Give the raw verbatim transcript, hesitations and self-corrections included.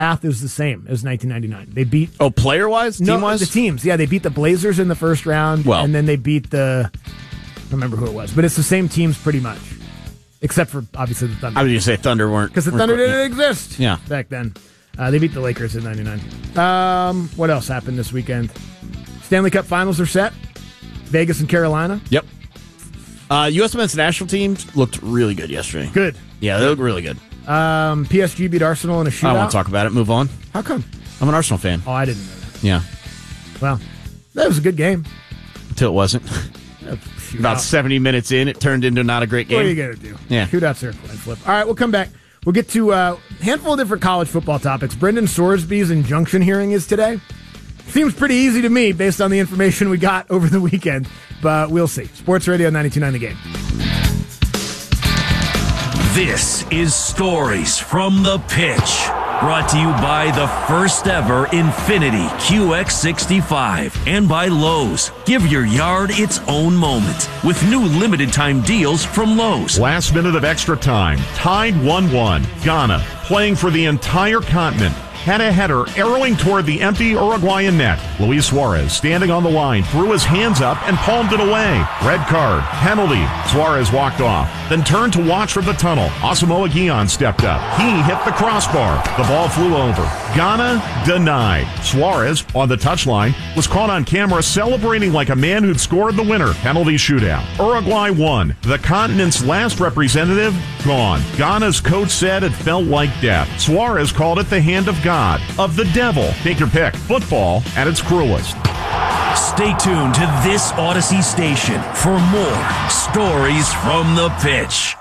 path is the same as nineteen ninety-nine. They beat oh player wise, no, team wise, the teams. Yeah, they beat the Blazers in the first round, well, and then they beat the. I don't remember who it was, but it's the same teams pretty much, except for obviously the Thunder. I was going to say Thunder weren't because the Thunder didn't exist. Yeah. back then. Uh, they beat the Lakers in ninety-nine. Um, what else happened this weekend? Stanley Cup Finals are set. Vegas and Carolina. Yep. Uh, U S men's national teams looked really good yesterday. Good. Yeah, they look really good. Um, P S G beat Arsenal in a shootout. I don't want to talk about it. Move on. How come? I'm an Arsenal fan. Oh, I didn't know that. Yeah. Well, that was a good game. Until it wasn't. About seventy minutes in, it turned into not a great game. What are you going to do? Yeah. Shootouts are a coin flip. All right, we'll come back. We'll get to uh, a handful of different college football topics. Brendan Sorsby's injunction hearing is today. Seems pretty easy to me based on the information we got over the weekend, but we'll see. Sports Radio ninety-two point nine The Game. This is Stories from the Pitch. Brought to you by the first ever Infiniti Q X sixty-five and by Lowe's. Give your yard its own moment with new limited time deals from Lowe's. Last minute of extra time. Tied one one. Ghana playing for the entire continent. Had a header arrowing toward the empty Uruguayan net. Luis Suarez standing on the line, threw his hands up and palmed it away. Red card, penalty. Suarez walked off, then turned to watch from the tunnel. Asamoah Gyan stepped up. He hit the crossbar. The ball flew over. Ghana denied. Suarez, on the touchline, was caught on camera celebrating like a man who'd scored the winner. Penalty shootout. Uruguay won. The continent's last representative, gone. Ghana's coach said it felt like death. Suarez called it the hand of God. God, of the devil. Take your pick. Football at its cruelest. Stay tuned to this Odyssey station for more Stories from the Pitch.